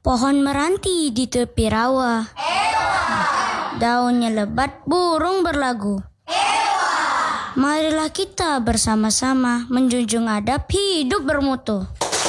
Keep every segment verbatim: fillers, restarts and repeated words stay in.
Pohon meranti di tepi rawa. Ewa. Daunnya lebat, burung berlagu. Ewa. Marilah kita bersama-sama menjunjung adab hidup bermutu.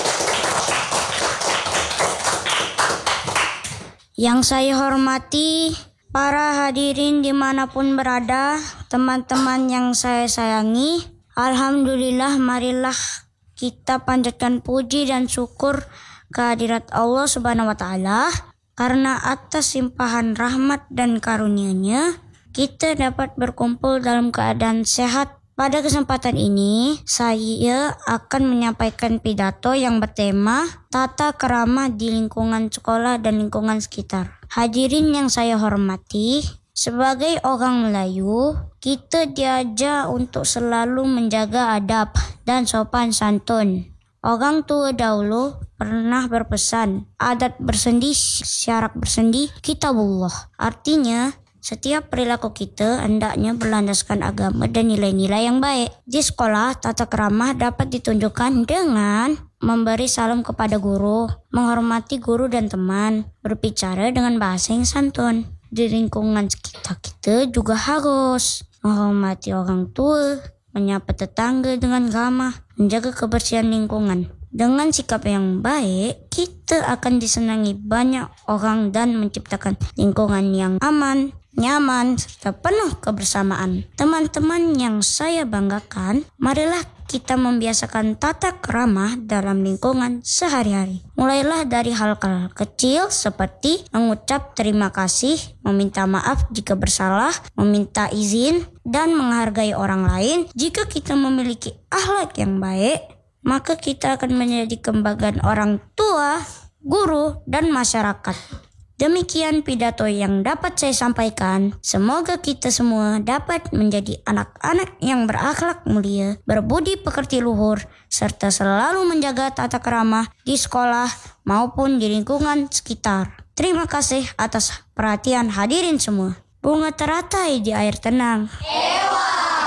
Yang saya hormati, para hadirin dimanapun berada, teman-teman yang saya sayangi, alhamdulillah, marilah kita panjatkan puji dan syukur kehadirat Allah Subhanahu wa Ta'ala, karena atas limpahan rahmat dan karunia-Nya kita dapat berkumpul dalam keadaan sehat. Pada kesempatan ini saya akan menyampaikan pidato yang bertema tata krama di lingkungan sekolah dan lingkungan sekitar. Hadirin yang saya hormati, sebagai orang Melayu, kita diajar untuk selalu menjaga adab dan sopan santun. Orang tua dahulu pernah berpesan, adat bersendi, syarak bersendi, kitabullah. Artinya, setiap perilaku kita hendaknya berlandaskan agama dan nilai-nilai yang baik. Di sekolah, tata krama dapat ditunjukkan dengan memberi salam kepada guru, menghormati guru dan teman, berbicara dengan bahasa yang santun. Di lingkungan sekitar kita juga harus menghormati orang tua, menyapa tetangga dengan ramah, menjaga kebersihan lingkungan. Dengan sikap yang baik, kita akan disenangi banyak orang dan menciptakan lingkungan yang aman, nyaman, serta penuh kebersamaan. Teman-teman yang saya banggakan, marilah kita membiasakan tata krama dalam lingkungan sehari-hari. Mulailah dari hal-hal kecil seperti mengucap terima kasih, meminta maaf jika bersalah, meminta izin, dan menghargai orang lain. Jika kita memiliki akhlak yang baik, maka kita akan menjadi kebanggaan orang tua, guru, dan masyarakat. Demikian pidato yang dapat saya sampaikan. Semoga kita semua dapat menjadi anak-anak yang berakhlak mulia, berbudi pekerti luhur, serta selalu menjaga tata krama di sekolah maupun di lingkungan sekitar. Terima kasih atas perhatian hadirin semua. Bunga teratai di air tenang. Ewa.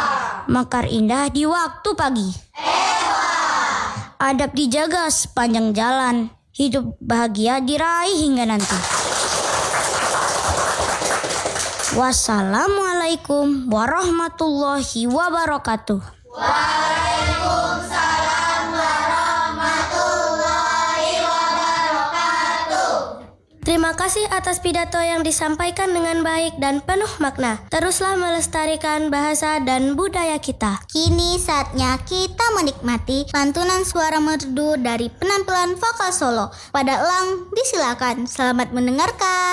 Mekar indah di waktu pagi. Ewa. Adab dijaga sepanjang jalan. Hidup bahagia diraih hingga nanti. Wassalamualaikum warahmatullahi wabarakatuh. Waalaikumsalam warahmatullahi wabarakatuh. Terima kasih atas pidato yang disampaikan dengan baik dan penuh makna. Teruslah melestarikan bahasa dan budaya kita. Kini saatnya kita menikmati lantunan suara merdu dari penampilan vokal solo. Pada Elang, disilakan. Selamat mendengarkan.